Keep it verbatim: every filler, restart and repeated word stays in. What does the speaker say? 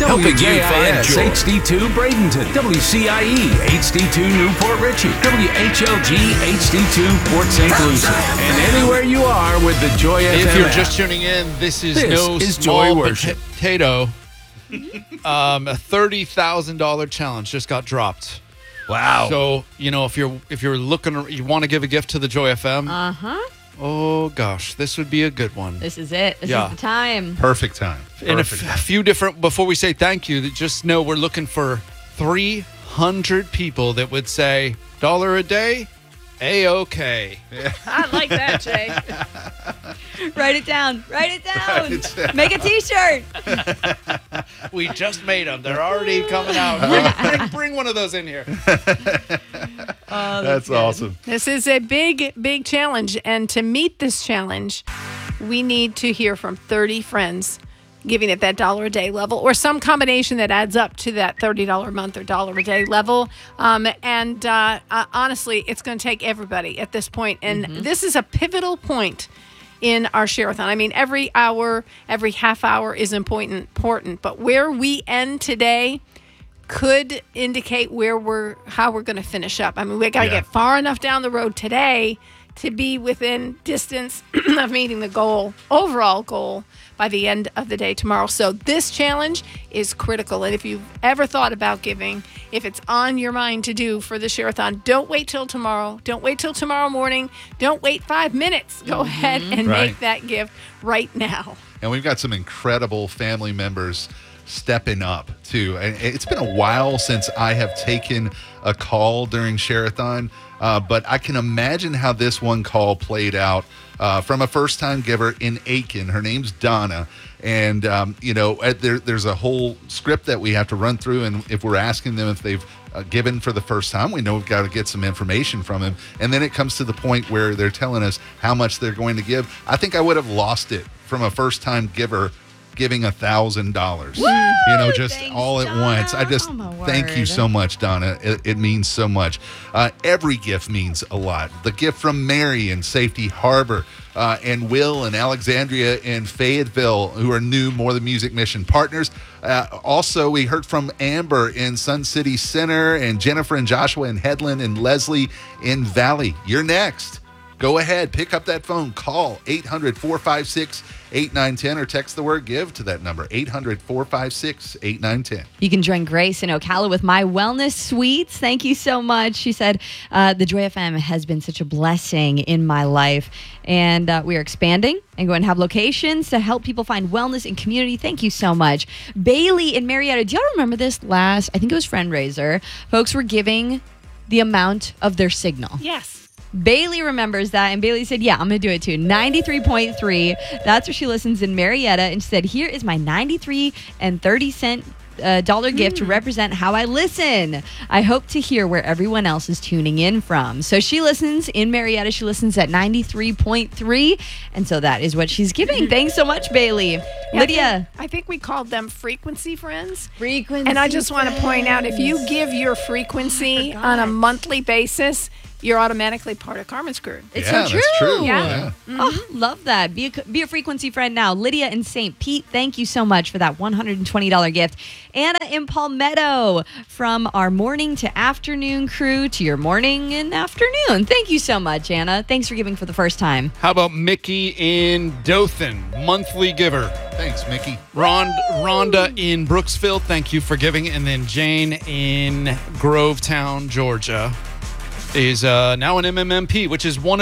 Helping you find joy. H D two Bradenton, W C I E H D two Newport Richey, W H L G H D two Port Saint Lucie, and anywhere you are with the Joy F M If you're app. just tuning in, this is This no is small Joy Worship. potato. um, a thirty thousand dollars challenge just got dropped. Wow. So, you know, if you're if you're looking, you want to give a gift to the Joy F M, Uh huh. oh gosh, this would be a good one. This is it. This Yeah. is the time. Perfect time. In a Perfect f- time. few different, before we say thank you, just know we're looking for three hundred people that would say, dollar a day, A-okay. I like that, Jay. Write it down. Write it down. Write it down. Make a T-shirt. We just made them. They're already coming out. Bring, bring, bring one of those in here. Oh, That's good. awesome. This is a big, big challenge. And to meet this challenge, we need to hear from thirty friends giving at that dollar a day level or some combination that adds up to that thirty dollars a month or dollar a day level. Um, and uh, uh, honestly, it's going to take everybody at this point. And this is a pivotal point in our share-a-thon. I mean, every hour, every half hour is important, important. But where we end today could indicate where we're how we're going to finish up. I mean, we got to Yeah. get far enough down the road today to be within distance of meeting the goal, overall goal, by the end of the day tomorrow. So this challenge is critical. And if you've ever thought about giving, if it's on your mind to do for the share-a-thon, don't wait till tomorrow. Don't wait till tomorrow morning. Don't wait five minutes. Go ahead and Right. make that gift right now. And we've got some incredible family members stepping up too. And it's been a while since I have taken a call during Share-a-thon, uh, but I can imagine how this one call played out uh, from a first-time giver in Aiken. Her name's Donna. And, um, you know, at there, there's a whole script that we have to run through. And if we're asking them if they've uh, given for the first time, we know we've got to get some information from them. And then it comes to the point where they're telling us how much they're going to give. I think I would have lost it from a first-time giver giving a thousand dollars, you know, just Thanks, all at Donna. once. I just Oh, my thank you word. so much, Donna. It, it means so much. Uh, every gift means a lot. The gift from Mary in Safety Harbor, uh, and Will and Alexandria in Fayetteville, who are new More Than Music Mission partners. Uh, also, we heard from Amber in Sun City Center, and Jennifer and Joshua in Headland, and Leslie in Valley. You're next. Go ahead, pick up that phone, call eight hundred, four five six, eight nine one zero or text the word give to that number, eight hundred, four five six, eight nine one zero. You can join Grace in Ocala with My Wellness Suites. Thank you so much. She said, uh, the Joy F M has been such a blessing in my life. And uh, we are expanding and going to have locations to help people find wellness and community. Thank you so much. Bailey in Marietta. Do y'all remember this last, I think it was Friendraiser. Folks were giving the amount of their signal. Yes. Bailey remembers that, and Bailey said, yeah, I'm going to do it too. ninety-three point three. That's where she listens in Marietta. And she said, here is my ninety-three and thirty cent uh, dollar gift to represent how I listen. I hope to hear where everyone else is tuning in from. So she listens in Marietta. She listens at ninety-three point three. And so that is what she's giving. Thanks so much, Bailey. Yeah, I Lydia. think, I think we called them frequency friends. Frequency. And I just want to point out, if you give your frequency on a monthly basis, you're automatically part of Carmen's Crew. It's Yeah, so true. that's true. Yeah. Yeah. Oh, love that. Be a, be a frequency friend now. Lydia in Saint Pete, thank you so much for that one hundred twenty dollars gift. Anna in Palmetto, from our morning to afternoon crew to your morning and afternoon. Thank you so much, Anna. Thanks for giving for the first time. How about Mickey in Dothan, monthly giver? Thanks, Mickey. Rond- Rhonda in Brooksville, thank you for giving. And then Jane in Grovetown, Georgia, is uh, now an M M M P, which is one of